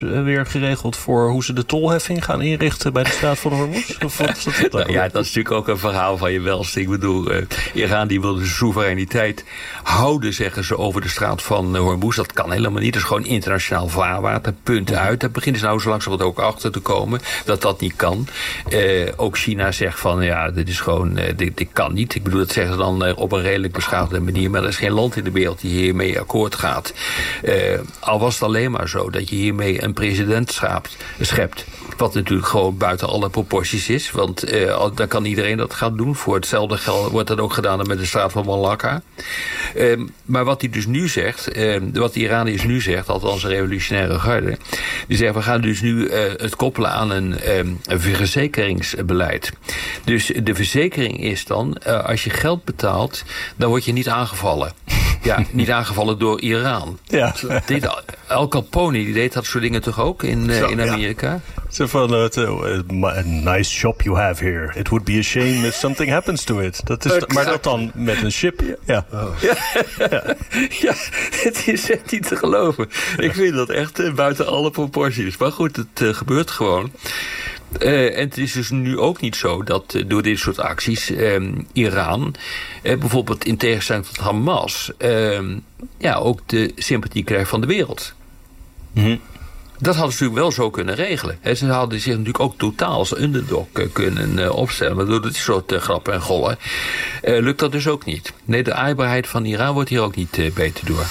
weer geregeld voor hoe ze de tolheffing gaan inrichten bij de straat van Hormuz? Dat is natuurlijk ook een verhaal van je welste. Ik bedoel, Iran die wil de soevereiniteit houden, zeggen ze, over de straat van Hormuz. Dat kan helemaal niet. Dat is gewoon internationaal vaarwater. Punt uit. Daar beginnen ze nou zo langzamerhand ook achter te komen dat dat niet kan. Ook China zegt van, ja, dit is gewoon, dit kan niet. Ik bedoel, dat zeggen ze dan op een redelijk beschaafde manier. Maar er is geen land in de wereld die hiermee akkoord gaat. Al was het alleen maar zo dat je hiermee een president schept. Wat natuurlijk gewoon buiten alle proporties is. Want dan kan iedereen dat gaan doen. Voor hetzelfde geld wordt dat ook gedaan met de straat van Malakka. Maar wat hij dus nu zegt, wat de Iraniërs nu zegt, althans een revolutionaire garde, die zeggen, we gaan dus nu het koppelen aan een verzekeringsbeleid. Dus de verzekering is dan, als je geld betaalt, dan word je niet aangevallen. Ja, niet aangevallen door Iran. Ja. Al Capone die deed dat soort dingen toch ook in Amerika? Ja. Zo van, a nice shop you have here. It would be a shame if something happens to it. Dat is maar dat dan met een ship. Ja. Ja, het is echt niet te geloven. Ik vind dat echt buiten alle proporties. Maar goed, het gebeurt gewoon. En het is dus nu ook niet zo dat door dit soort acties Iran, bijvoorbeeld in tegenstelling tot Hamas, ook de sympathie krijgt van de wereld. Mm-hmm. Dat hadden ze natuurlijk wel zo kunnen regelen. Ze hadden zich natuurlijk ook totaal als underdog kunnen opstellen. Maar door dit soort grappen en gollen lukt dat dus ook niet. Nee, de aaibaarheid van Iran wordt hier ook niet beter door.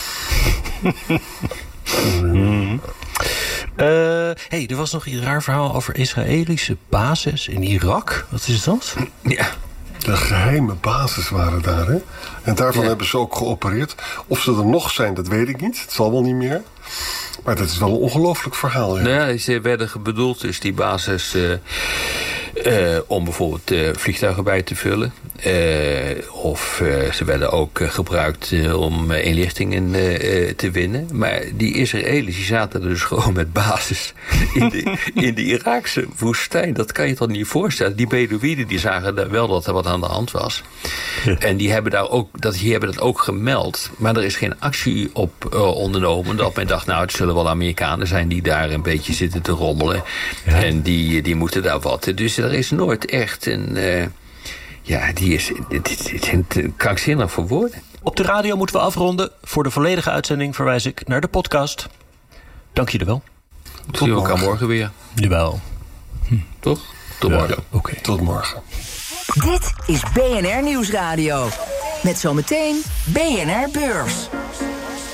Mm-hmm. Er was nog een raar verhaal over Israëlische bases in Irak. Wat is dat? Ja. De geheime bases waren daar, hè? En daarvan hebben ze ook geopereerd. Of ze er nog zijn, dat weet ik niet. Het zal wel niet meer. Maar dat is wel een ongelooflijk verhaal. Ja. Nou ja, ze werden bedoeld, dus die bases, om bijvoorbeeld vliegtuigen bij te vullen. Of ze werden ook gebruikt om inlichtingen te winnen. Maar die Israëli's die zaten er dus gewoon met basis in de Iraakse woestijn. Dat kan je toch niet voorstellen. Die Bedouinen die zagen wel dat er wat aan de hand was. Ja. En die hebben hebben dat ook gemeld. Maar er is geen actie op ondernomen. Dat men dacht, nou, het zullen wel Amerikanen zijn die daar een beetje zitten te rommelen. Ja. En die moeten daar wat. Dus er is nooit echt een... het is krankzinnig voor woorden. Op de radio moeten we afronden. Voor de volledige uitzending verwijs ik naar de podcast. Dank je wel. Tot elkaar morgen weer. Jawel. Toch? Tot morgen. Ja, okay. Tot morgen. Dit is BNR Nieuwsradio. Met zometeen BNR Beurs.